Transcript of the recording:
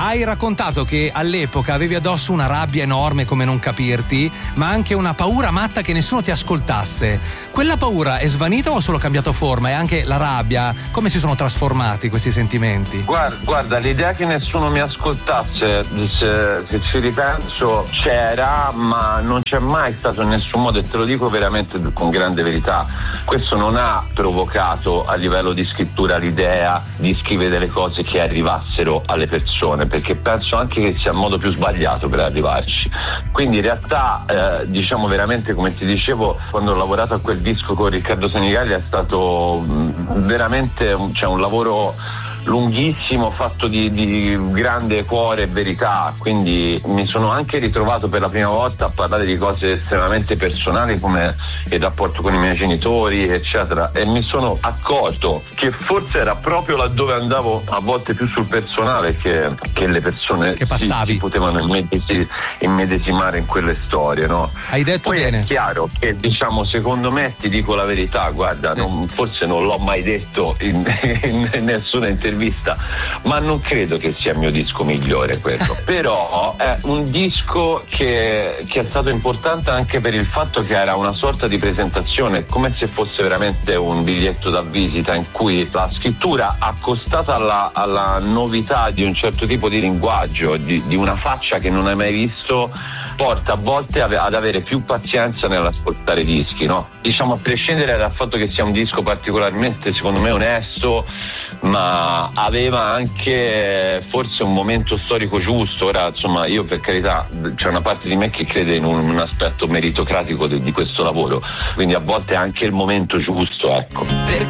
Hai raccontato che all'epoca avevi addosso una rabbia enorme come non capirti, ma anche una paura matta che nessuno ti ascoltasse. Quella paura è svanita o ha solo cambiato forma? E anche la rabbia, come si sono trasformati questi sentimenti? Guarda, l'idea che nessuno mi ascoltasse, se ci ripenso, c'era, ma non c'è mai stato in nessun modo, e te lo dico veramente con grande verità, questo non ha provocato a livello di scrittura l'idea di scrivere delle cose che arrivassero alle persone, perché penso anche che sia il modo più sbagliato per arrivarci. Quindi in realtà diciamo veramente, come ti dicevo, quando ho lavorato a quel disco con Riccardo Senigallia è stato veramente un lavoro lunghissimo, fatto di grande cuore e verità, quindi mi sono anche ritrovato per la prima volta a parlare di cose estremamente personali come il rapporto con i miei genitori eccetera, e mi sono accorto che forse era proprio laddove andavo a volte più sul personale che le persone che passavi si potevano immedesimare in quelle storie, no? Hai detto poi bene. È chiaro che, diciamo, secondo me, ti dico la verità, guarda, forse non l'ho mai detto in nessuna intervista, ma non credo che sia il mio disco migliore quello. Però è un disco che è stato importante anche per il fatto che era una sorta di presentazione, come se fosse veramente un biglietto da visita, in cui la scrittura, accostata alla novità di un certo tipo di linguaggio, di una faccia che non hai mai visto, porta a volte ad avere più pazienza nell'ascoltare dischi, no? Diciamo, a prescindere dal fatto che sia un disco particolarmente, secondo me, onesto, ma aveva anche forse un momento storico giusto. Ora, insomma, io, per carità, c'è una parte di me che crede in un aspetto meritocratico di questo lavoro, quindi a volte è anche il momento giusto, ecco.